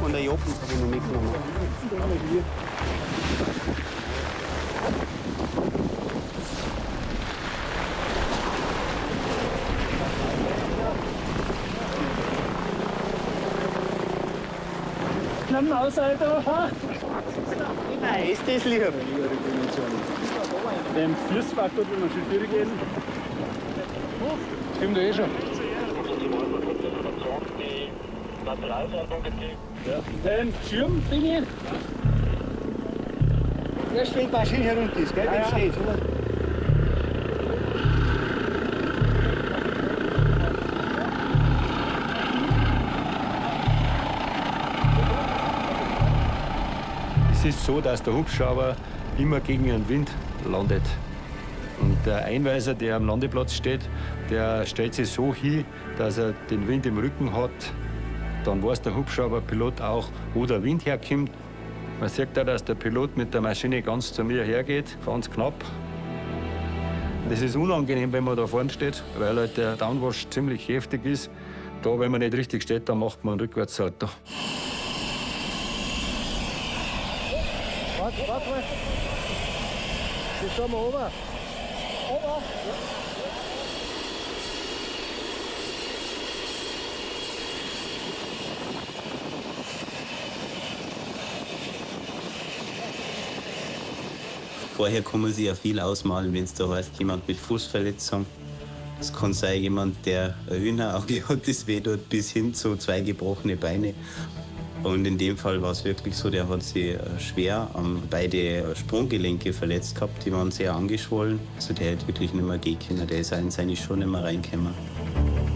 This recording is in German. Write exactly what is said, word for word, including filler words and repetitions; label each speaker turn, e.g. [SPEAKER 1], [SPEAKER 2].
[SPEAKER 1] von der Jacke habe ich noch mitgenommen.
[SPEAKER 2] Nimm aus, Alter.
[SPEAKER 1] Nein, ist das lieber.
[SPEAKER 2] Dem Flussfaktor, wenn wir schon durchgehen. Stimmt eh schon. Ja. Den Schirm bin ich.
[SPEAKER 1] Erst wenn die Maschine herunter ist, gell, wenn es steht.
[SPEAKER 3] Es ist so, dass der Hubschrauber immer gegen den Wind landet. Und der Einweiser, der am Landeplatz steht, der stellt sich so hin, dass er den Wind im Rücken hat. Dann weiß der Hubschrauberpilot auch, wo der Wind herkommt. Man sieht auch, dass der Pilot mit der Maschine ganz zu mir hergeht, ganz knapp. Das ist unangenehm, wenn man da vorne steht, weil halt der Downwash ziemlich heftig ist. Da, wenn man nicht richtig steht, dann macht man einen Rückwärtssalto.
[SPEAKER 2] Warte, warte mal. Jetzt schauen wir oben. Oben? Ja.
[SPEAKER 4] Vorher kann man sich ja viel ausmalen, wenn es da heißt, jemand mit Fußverletzung. Es kann sein, jemand, der ein Hühnerauge hat, das weh dort bis hin zu zwei gebrochene Beine. Und in dem Fall war es wirklich so, der hat sich schwer an beide Sprunggelenke verletzt gehabt. Die waren sehr angeschwollen. Also der hat wirklich nicht mehr gehen können. Der ist auch in seine Schuhe nicht mehr reingekommen.